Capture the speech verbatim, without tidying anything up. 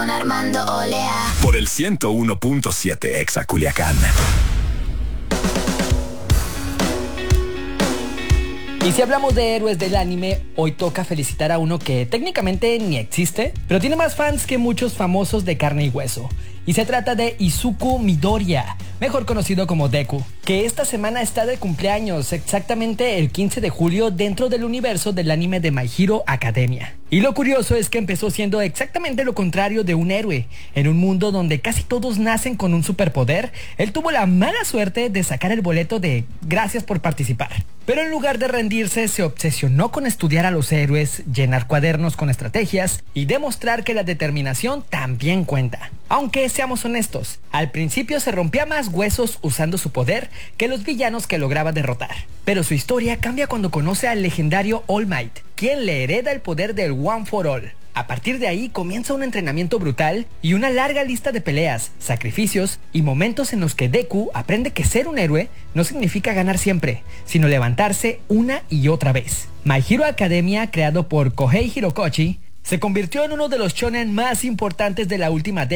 Armando Olea. Por el ciento uno punto siete Exa Culiacán. Y si hablamos de héroes del anime, hoy toca felicitar a uno que técnicamente ni existe, pero tiene más fans que muchos famosos de carne y hueso. Y se trata de Izuku Midoriya, mejor conocido como Deku, que esta semana está de cumpleaños, exactamente el quince de julio, dentro del universo del anime de My Hero Academia. Y lo curioso es que empezó siendo exactamente lo contrario de un héroe. En un mundo donde casi todos nacen con un superpoder, él tuvo la mala suerte de sacar el boleto de gracias por participar. Pero en lugar de rendirse, se obsesionó con estudiar a los héroes, llenar cuadernos con estrategias y demostrar que la determinación también cuenta. Aunque seamos honestos, al principio se rompía más huesos usando su poder que los villanos que lograba derrotar. Pero su historia cambia cuando conoce al legendario All Might, quien le hereda el poder del One for All. A partir de ahí comienza un entrenamiento brutal y una larga lista de peleas, sacrificios y momentos en los que Deku aprende que ser un héroe no significa ganar siempre, sino levantarse una y otra vez. My Hero Academia, creado por Kohei Hirokochi, se convirtió en uno de los shonen más importantes de la última década.